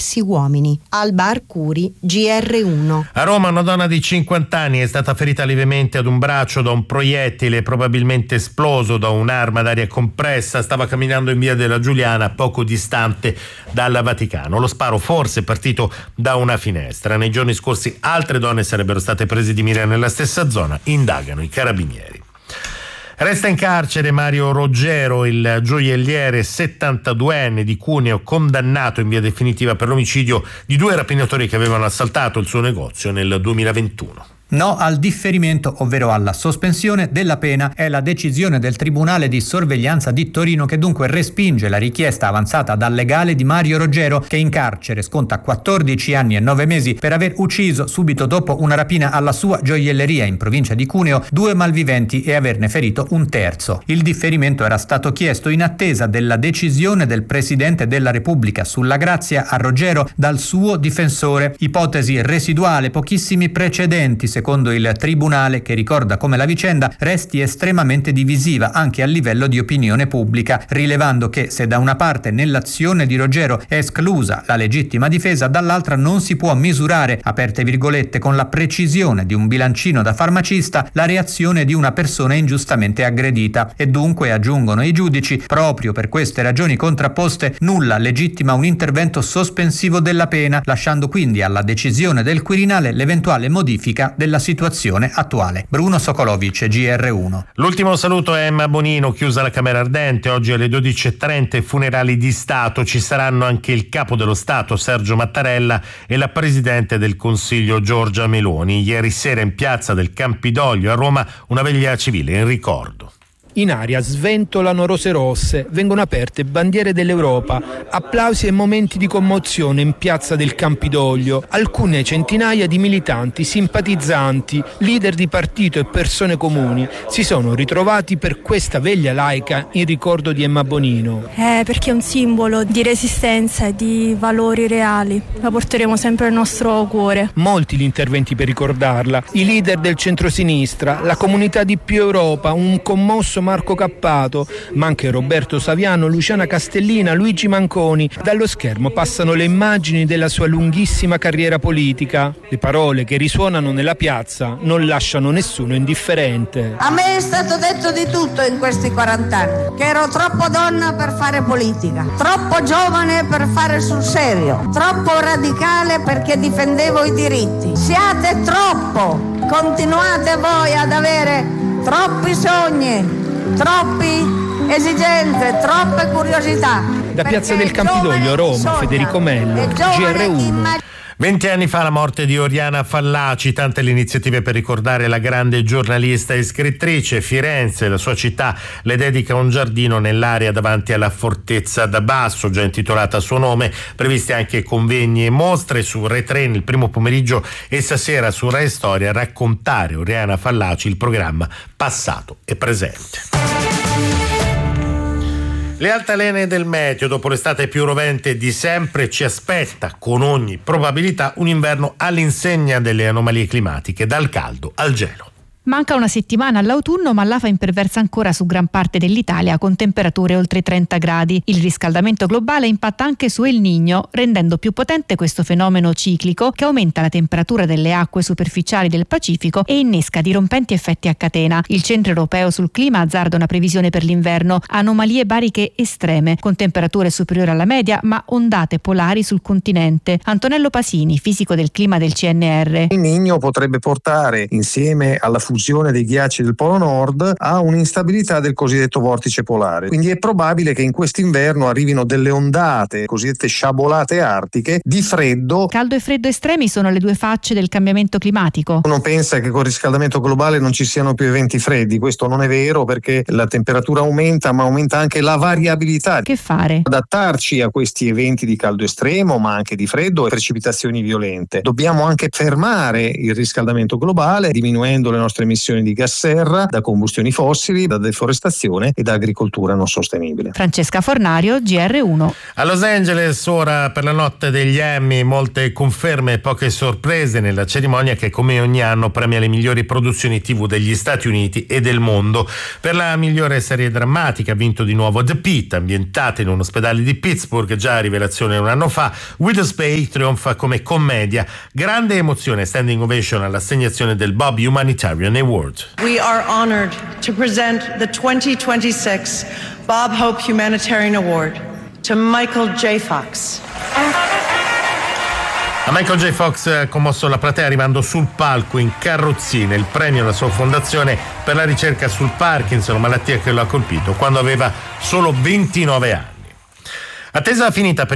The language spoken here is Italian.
diversi uomini. Alba Arcuri, GR1. A Roma una donna di 50 anni è stata ferita lievemente ad un braccio da un proiettile probabilmente esploso da un'arma d'aria compressa. Stava camminando in via della Giuliana, poco distante dal Vaticano. Lo sparo forse è partito da una finestra. Nei giorni scorsi altre donne sarebbero state prese di mira nella stessa zona. Indagano i carabinieri. Resta in carcere Mario Roggero, il gioielliere 72enne di Cuneo, condannato in via definitiva per l'omicidio di 2 rapinatori che avevano assaltato il suo negozio nel 2021. No al differimento, ovvero alla sospensione della pena, è la decisione del Tribunale di Sorveglianza di Torino, che dunque respinge la richiesta avanzata dal legale di Mario Roggero, che in carcere sconta 14 anni e 9 mesi per aver ucciso subito dopo una rapina alla sua gioielleria in provincia di Cuneo 2 malviventi e averne ferito un terzo. Il differimento era stato chiesto in attesa della decisione del Presidente della Repubblica sulla grazia a Roggero dal suo difensore. Ipotesi residuale, pochissimi precedenti, secondo il Tribunale, che ricorda come la vicenda resti estremamente divisiva anche a livello di opinione pubblica, rilevando che se da una parte nell'azione di Roggero è esclusa la legittima difesa, dall'altra non si può misurare, aperte virgolette, con la precisione di un bilancino da farmacista, la reazione di una persona ingiustamente aggredita. E dunque, aggiungono i giudici, proprio per queste ragioni contrapposte, nulla legittima un intervento sospensivo della pena, lasciando quindi alla decisione del Quirinale l'eventuale modifica della situazione attuale. Bruno Sokolovic, GR1. L'ultimo saluto è Emma Bonino, chiusa la Camera Ardente. Oggi alle 12:30 funerali di Stato. Ci saranno anche il Capo dello Stato Sergio Mattarella e la Presidente del Consiglio Giorgia Meloni. Ieri sera in piazza del Campidoglio a Roma una veglia civile in ricordo. In aria sventolano rose rosse, vengono aperte bandiere dell'Europa, applausi e momenti di commozione in piazza del Campidoglio. Alcune centinaia di militanti, simpatizzanti, leader di partito e persone comuni si sono ritrovati per questa veglia laica in ricordo di Emma Bonino. Perché è un simbolo di resistenza e di valori reali. La porteremo sempre nel nostro cuore. Molti gli interventi per ricordarla. I leader del centrosinistra, la comunità di Più Europa, un commosso Marco Cappato, ma anche Roberto Saviano, Luciana Castellina, Luigi Manconi. Dallo schermo passano le immagini della sua lunghissima carriera politica. Le parole che risuonano nella piazza non lasciano nessuno indifferente. A me è stato detto di tutto in questi 40 anni, che ero troppo donna per fare politica, troppo giovane per fare sul serio, troppo radicale perché difendevo i diritti. Siate troppo, continuate voi ad avere troppi sogni, troppi esigenze, troppe curiosità. Da Piazza del Campidoglio, Roma, Federico Mello, GR1. 20 anni fa la morte di Oriana Fallaci, tante le iniziative per ricordare la grande giornalista e scrittrice. Firenze, la sua città, le dedica un giardino nell'area davanti alla Fortezza da Basso, già intitolata a suo nome, previsti anche convegni e mostre. Su Rai 3 nel primo pomeriggio e stasera su Rai Storia raccontare Oriana Fallaci, il programma Passato e Presente. Le altalene del meteo, dopo l'estate più rovente di sempre, ci aspetta con ogni probabilità un inverno all'insegna delle anomalie climatiche, dal caldo al gelo. Manca una settimana all'autunno, ma l'afa imperversa ancora su gran parte dell'Italia con temperature oltre 30 gradi. Il riscaldamento globale impatta anche su El Niño, rendendo più potente questo fenomeno ciclico che aumenta la temperatura delle acque superficiali del Pacifico e innesca dirompenti effetti a catena. Il Centro Europeo sul Clima azzarda una previsione per l'inverno: anomalie bariche estreme, con temperature superiori alla media ma ondate polari sul continente. Antonello Pasini, fisico del clima del CNR. El Niño potrebbe portare, insieme alla fusione dei ghiacci del Polo Nord, a un'instabilità del cosiddetto vortice polare. Quindi è probabile che in quest'inverno arrivino delle ondate, cosiddette sciabolate artiche, di freddo. Caldo e freddo estremi sono le due facce del cambiamento climatico. Uno pensa che col riscaldamento globale non ci siano più eventi freddi. Questo non è vero, perché la temperatura aumenta, ma aumenta anche la variabilità. Che fare? Adattarci a questi eventi di caldo estremo, ma anche di freddo e precipitazioni violente. Dobbiamo anche fermare il riscaldamento globale, diminuendo le nostre emissioni di gas serra da combustioni fossili, da deforestazione e da agricoltura non sostenibile. Francesca Fornario, GR1. A Los Angeles, ora per la notte degli Emmy, molte conferme e poche sorprese nella cerimonia che come ogni anno premia le migliori produzioni TV degli Stati Uniti e del mondo. Per la migliore serie drammatica ha vinto di nuovo The Pitt, ambientata in un ospedale di Pittsburgh, già rivelazione un anno fa. Widows Bay trionfa come commedia. Grande emozione, standing ovation all'assegnazione del Bob Humanitarian Award. We are honored to present the 2026 Bob Hope Humanitarian Award to Michael J. Fox. A Michael J. Fox ha commosso la platea arrivando sul palco in carrozzina. Il premio alla sua fondazione per la ricerca sul Parkinson, malattia che lo ha colpito quando aveva solo 29 anni. Attesa finita per